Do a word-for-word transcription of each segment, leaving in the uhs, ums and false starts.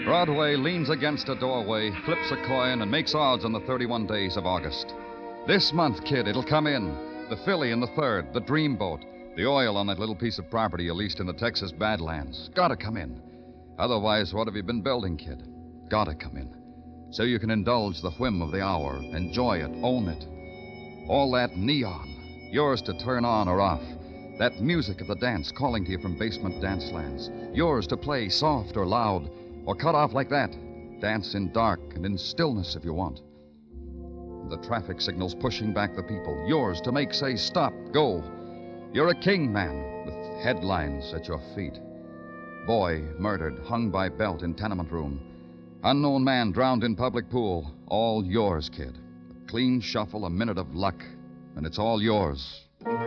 Broadway leans against a doorway, flips a coin, and makes odds on the thirty-one days of August. This month, kid, it'll come in. The filly in the third, the dreamboat, the oil on that little piece of property you leased in the Texas Badlands. Gotta come in. Otherwise, what have you been building, kid? Gotta come in. So you can indulge the whim of the hour, enjoy it, own it. All that neon, yours to turn on or off. That music of the dance calling to you from basement dance lands. Yours to play soft or loud, or cut off like that. Dance in dark and in stillness if you want. The traffic signals pushing back the people. Yours to make say stop, go. You're a king, man, with headlines at your feet. Boy murdered, hung by belt in tenement room. Unknown man drowned in public pool. All yours, kid. A clean shuffle, a minute of luck, and it's all yours.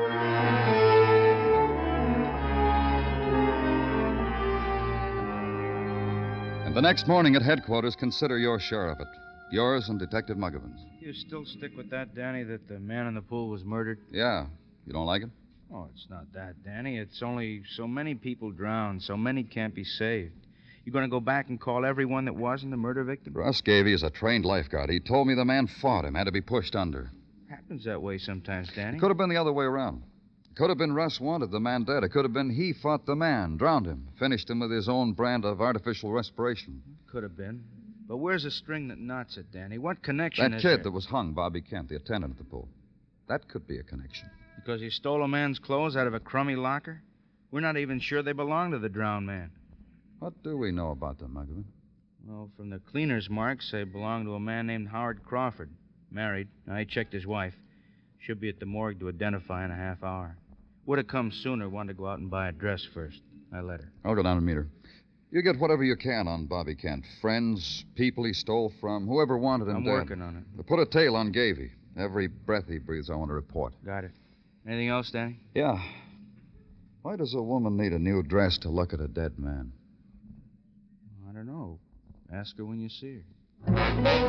And the next morning at headquarters, consider your share of it. Yours and Detective Muggavan's. You still stick with that, Danny, that the man in the pool was murdered? Yeah. You don't like it? Oh, it's not that, Danny. It's only so many people drowned, so many can't be saved. You going to go back and call everyone that wasn't the murder victim? Russ Gavey is a trained lifeguard. He told me the man fought him, had to be pushed under. Happens that way sometimes, Danny. It could have been the other way around. It could have been Russ wanted the man dead. It could have been he fought the man, drowned him, finished him with his own brand of artificial respiration. Could have been. But where's the string that knots it, Danny? What connection That is kid there? that was hung, Bobby Kent, the attendant at the pool. That could be a connection. Because he stole a man's clothes out of a crummy locker? We're not even sure they belong to the drowned man. What do we know about them, Muggavan? Well, from the cleaner's marks, they belong to a man named Howard Crawford. Married. I checked his wife. Should be at the morgue to identify in a half hour. Would have come sooner, wanted to go out and buy a dress first. I let her. I'll go down and meet her. You get whatever you can on Bobby Kent. Friends, people he stole from, whoever wanted him I'm dead. working on it. Put a tail on Gavey. Every breath he breathes, I want to report. Got it. Anything else, Danny? Yeah. Why does a woman need a new dress to look at a dead man? I don't know. Ask her when you see her.